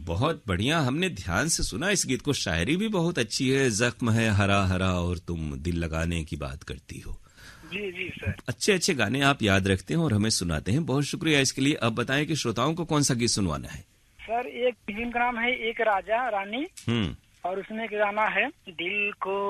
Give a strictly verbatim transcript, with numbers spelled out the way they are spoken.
बहुत बढ़िया, हमने ध्यान से सुना इस गीत को। शायरी भी बहुत अच्छी है, जख्म है हरा हरा और तुम दिल लगाने की बात करती हो। जी जी सर। अच्छे अच्छे गाने आप याद रखते हैं और हमें सुनाते हैं, बहुत शुक्रिया इसके लिए। अब बताएं कि श्रोताओं को कौन सा गीत सुनवाना है। सर एक फिल्म का नाम है एक राजा रानी, हम्म और उसमें एक गाना है दिल को